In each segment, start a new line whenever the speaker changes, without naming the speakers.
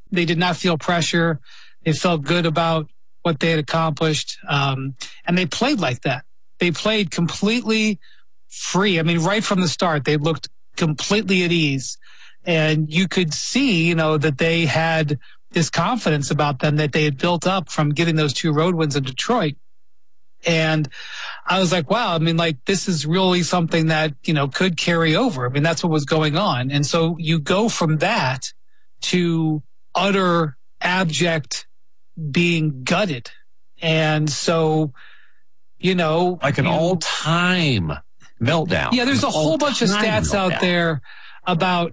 They did not feel pressure. They felt good about what they had accomplished. And they played like that. They played completely free. I mean, right from the start, they looked completely at ease. And you could see, that they had this confidence about them that they had built up from getting those 2 road wins in Detroit. And I was like, wow, this is really something that, could carry over. That's what was going on. And so you go from that to utter abject being gutted. And so,
like an all-time meltdown.
Yeah, there's a whole bunch of stats out there about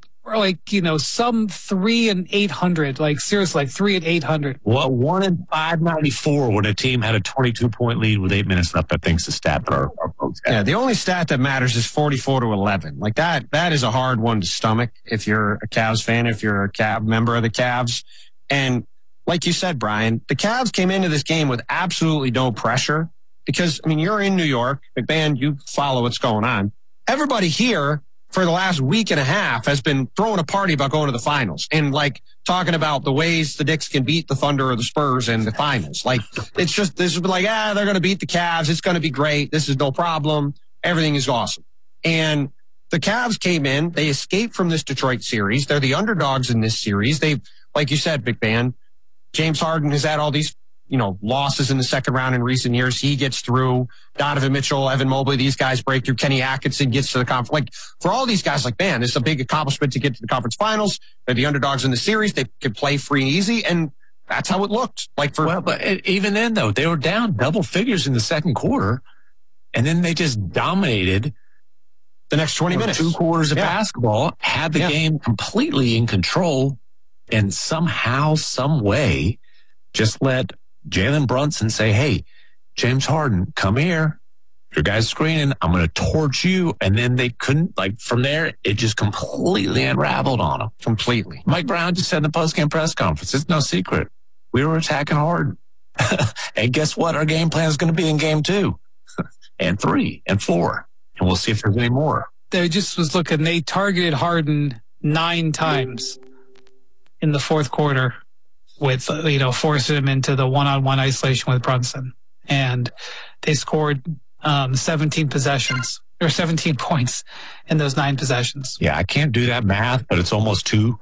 some 3 and 800, seriously, 3 and 800.
Well, 1 and 594 when a team had a 22-point lead with 8 minutes left. I think's the stat that our folks have.
Yeah, the only stat that matters is 44-11. That is a hard one to stomach if you're a Cavs fan, if you're a Cav member of the Cavs. And like you said, Brian, the Cavs came into this game with absolutely no pressure because, you're in New York. McMahon, you follow what's going on. Everybody here for the last week and a half has been throwing a party about going to the finals and talking about the ways the Knicks can beat the Thunder or the Spurs in the finals. It's just, this is they're going to beat the Cavs. It's going to be great. This is no problem. Everything is awesome. And the Cavs came in, they escaped from this Detroit series. They're the underdogs in this series. They, like you said, McMahon, James Harden has had all these losses in the second round in recent years. He gets through. Donovan Mitchell, Evan Mobley, these guys break through. Kenny Atkinson gets to the conference. For all these guys, man, it's a big accomplishment to get to the conference finals. They're the underdogs in the series. They could play free and easy, and that's how it looked.
But even then, though, they were down double figures in the second quarter, and then they just dominated
the next 20 minutes.
2 quarters of basketball, had the game completely in control, and somehow, some way, just let Jalen Brunson say, hey, James Harden, come here. Your guy's screening. I'm going to torch you. And then they couldn't, from there, it just completely unraveled on them.
Completely.
Mike Brown just said in the postgame press conference, it's no secret. We were attacking Harden. And guess what? Our game plan is going to be in game 2 and 3 and 4. And we'll see if there's any more.
They just was looking, they targeted Harden 9 times in the fourth quarter, with, forcing him into the one-on-one isolation with Brunson. And they scored 17 possessions, or 17 points in those 9 possessions.
Yeah, I can't do that math, but it's almost 2.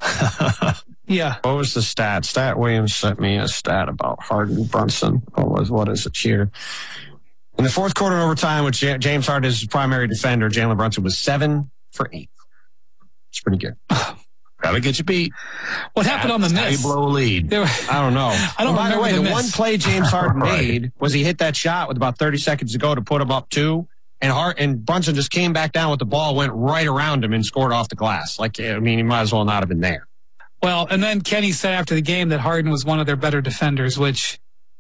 Yeah. What was the stat? Stat Williams sent me a stat about Harden Brunson. What is it here? In the fourth quarter overtime, with James Harden as his primary defender, Jalen Brunson was 7 for 8. It's pretty good.
Gotta get you beat.
What happened on the miss?
How you blow a lead.
I don't know. By the way, the one play James Harden made was he hit that shot with about 30 seconds to go to put him up 2, and Brunson just came back down with the ball, went right around him, and scored off the glass. He might as well not have been there.
Well, and then Kenny said after the game that Harden was one of their better defenders, which...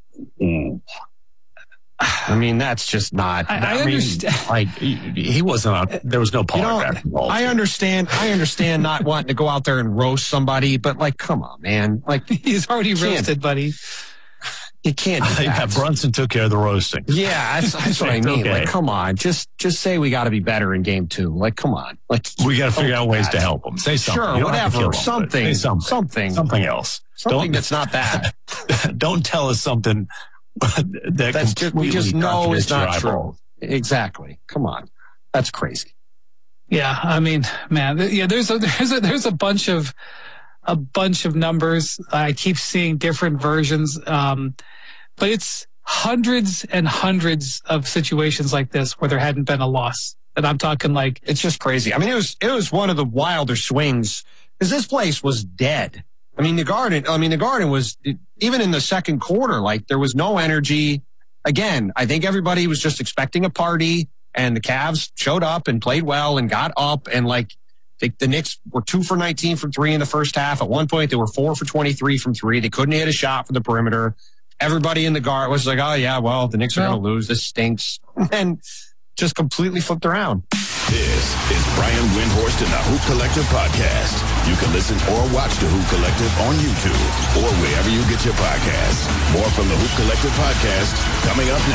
that's just not.
I understand.
He wasn't. There was no polygraph involved.
I understand not wanting to go out there and roast somebody, but come on, man.
He's already roasted, buddy.
You can't.
Brunson took care of the roasting.
Yeah, that's what I mean. Okay. Come on, just say we got to be better in game 2. Come on,
we got to figure out ways to help them. Say something.
Sure, whatever. Something
else.
Something that's not that.
Don't tell us something.
We just know it's not true. Exactly. Come on, that's crazy.
Yeah, man. Yeah, there's a bunch of numbers. I keep seeing different versions, but it's hundreds and hundreds of situations like this where there hadn't been a loss. And I'm talking it's
just crazy. It was one of the wilder swings because this place was dead. The Garden was, even in the second quarter, there was no energy. Again, I think everybody was just expecting a party, and the Cavs showed up and played well and got up, and the Knicks were 2 for 19 from 3 in the first half. At one point, they were 4 for 23 from 3. They couldn't hit a shot from the perimeter. Everybody in the Garden was like, oh yeah, well, the Knicks are going to lose. This stinks. And just completely flipped around.
This is Brian Windhorst and the Hoop Collective podcast. You can listen or watch the Hoop Collective on YouTube or wherever you get your podcasts. More from the Hoop Collective podcast coming up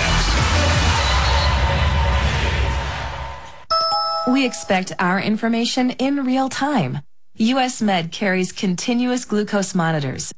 next.
We expect our information in real time. US Med carries continuous glucose monitors